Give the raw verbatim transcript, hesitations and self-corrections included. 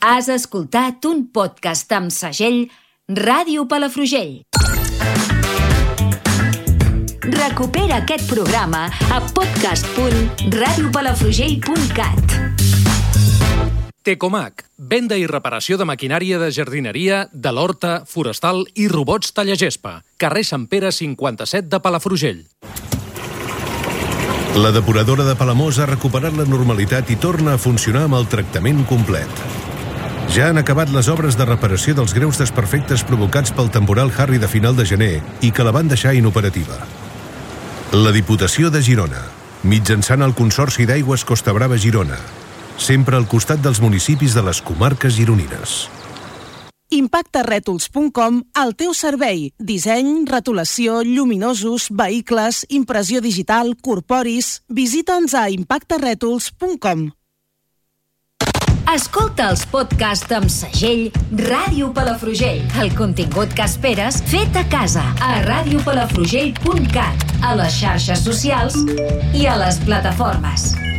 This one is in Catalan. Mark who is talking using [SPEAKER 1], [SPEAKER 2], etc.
[SPEAKER 1] Has escoltat un podcast amb segell Ràdio Palafrugell. Recupera aquest programa a podcast punt ràdio palafrugell punt cat.
[SPEAKER 2] Tecomac, venda i reparació de maquinària de jardineria, de l'horta, forestal i robots tallagespa. Carrer Sant Pere cinquanta-set de Palafrugell.
[SPEAKER 3] La depuradora de Palamós ha recuperat la normalitat i torna a funcionar amb el tractament complet. Ja han acabat les obres de reparació dels greus desperfectes provocats pel temporal Harry de final de gener i que la van deixar inoperativa. La Diputació de Girona, mitjançant el Consorci d'Aigües Costa Brava Girona, sempre al costat dels municipis de les comarques gironines.
[SPEAKER 4] Impacte Rètols punt com, al teu servei. Disseny, retolació, lluminosos, vehicles, impressió digital, corporis. Visita'ns a impacte rètols punt com.
[SPEAKER 1] Escolta els podcasts amb segell Ràdio Palafrugell. El contingut que esperes fet a casa a ràdio palafrugell punt cat, a les xarxes socials i a les plataformes.